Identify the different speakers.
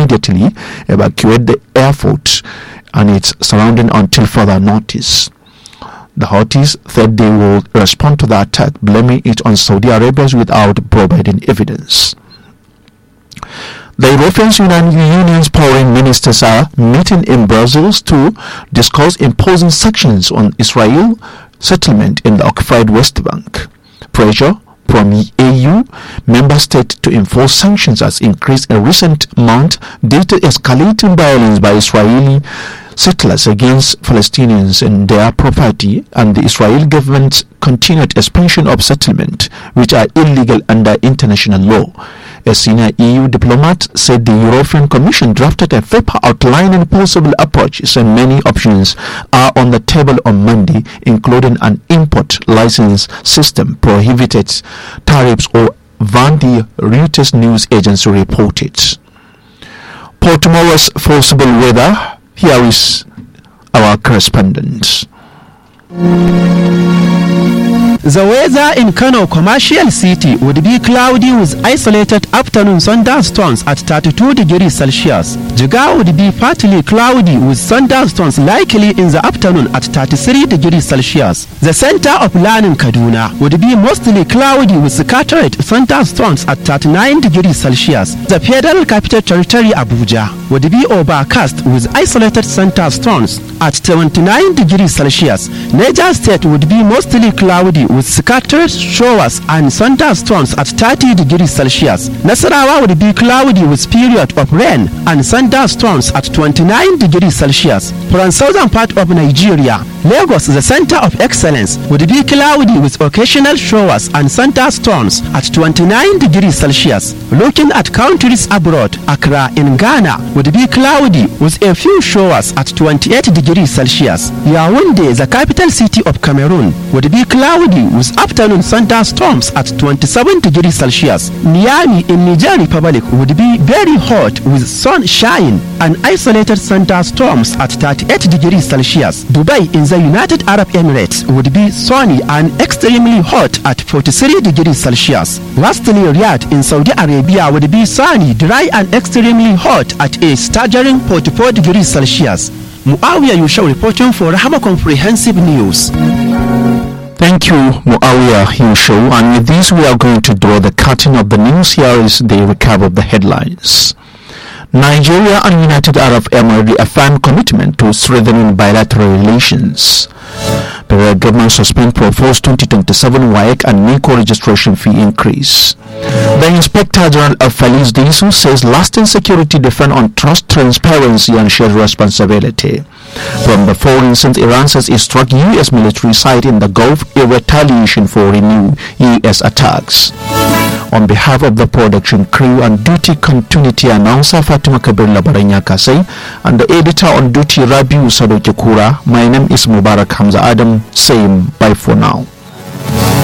Speaker 1: immediately evacuate the airport and its surrounding until further notice. The Houthis said they will respond to the attack, blaming it on Saudi Arabia without providing evidence. The European Union's foreign ministers are meeting in Brussels to discuss imposing sanctions on Israel settlement in the occupied West Bank. Pressure from EU member states to enforce sanctions has increased in recent months due to escalating violence by Israeli settlers against Palestinians and their property, and the Israeli government's continued expansion of settlements, which are illegal under international law. A senior EU diplomat said the European Commission drafted a paper outlining possible approaches, and many options are on the table on Monday, including an import license system, prohibited tariffs, or van, the Reuters news agency reported. For tomorrow's possible weather, here is our correspondent.
Speaker 2: The weather in Kano Commercial City would be cloudy with isolated afternoon thunderstorms at 32 degrees Celsius. Jigawa would be partly cloudy with thunderstorms likely in the afternoon at 33 degrees Celsius. The center of learning Kaduna would be mostly cloudy with scattered thunderstorms at 39 degrees Celsius. The Federal Capital Territory Abuja would be overcast with isolated thunderstorms at 29 degrees Celsius. Niger State would be mostly cloudy with scattered showers and thunderstorms at 30 degrees Celsius. Nasarawa would be cloudy with period of rain and thunderstorms at 29 degrees Celsius. From southern part of Nigeria, Lagos, the center of excellence, would be cloudy with occasional showers and thunderstorms at 29 degrees Celsius. Looking at countries abroad, Accra in Ghana would be cloudy with a few showers at 28 degrees Celsius. Yaoundé, the capital city of Cameroon, would be cloudy with afternoon thunderstorms at 27 degrees Celsius. Niamey in Niger Republic would be very hot with sunshine and isolated thunderstorms at 38 degrees Celsius. Dubai in the United Arab Emirates would be sunny and extremely hot at 43 degrees Celsius. Lastly, Riyadh in Saudi Arabia would be sunny, dry and extremely hot at a staggering 44 degrees Celsius. Muawiyah Yushau reporting for Rahama Comprehensive News.
Speaker 1: Thank you, Muawiyah Yushau. And with this, we are going to draw the curtain of the news. Here is the recap of the headlines. Nigeria and United Arab Emirates affirm commitment to strengthening bilateral relations. The government suspend proposed 2027 WAEC and NICO registration fee increase. The Inspector General of Police Disu says lasting security depends on trust, transparency and shared responsibility. From the foreign, since Iran says it struck U.S. military site in the Gulf in retaliation for renewed U.S. attacks. On behalf of the production crew and duty continuity announcer Fatima Kabir Labaranya Kasey and the editor on duty Rabiu Sadoki Kura, my name is Mubarak Hamza Adam, saying bye for now.